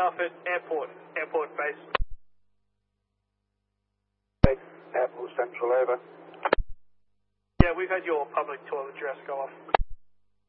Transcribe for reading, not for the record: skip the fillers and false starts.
Alfred, airport base. Airport Central, over. Yeah, we've had your public toilet address go off.